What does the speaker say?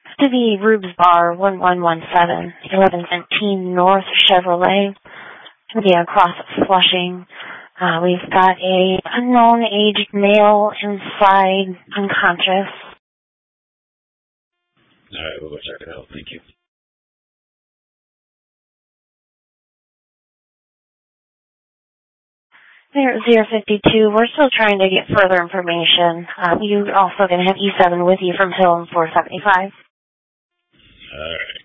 To be Rubes Bar, 1117, 1117 North Chevrolet. To be across Flushing. We've got a unknown aged male inside, unconscious. All right, we'll go check it out. Thank you. There at 052, we're still trying to get further information. You're also going to have E7 with you from Hill and 475. All right.